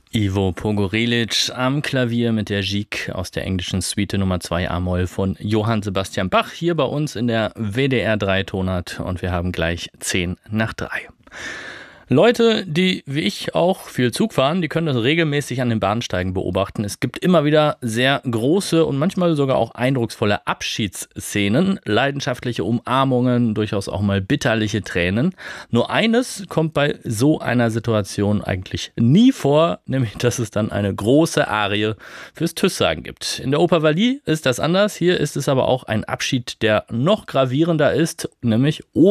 Ivo Pogorelic am Klavier mit der Gigue aus der englischen Suite Nummer 2 A-Moll von Johann Sebastian Bach hier bei uns in der WDR 3 Tonart und wir haben gleich 10 nach 3. Leute, die wie ich auch viel Zug fahren, die können das regelmäßig an den Bahnsteigen beobachten. Es gibt immer wieder sehr große und manchmal sogar auch eindrucksvolle Abschiedsszenen, leidenschaftliche Umarmungen, durchaus auch mal bitterliche Tränen. Nur eines kommt bei so einer Situation eigentlich nie vor, nämlich dass es dann eine große Arie fürs Tschüss-Sagen gibt. In der Oper Wally ist das anders, hier ist es aber auch ein Abschied, der noch gravierender ist, nämlich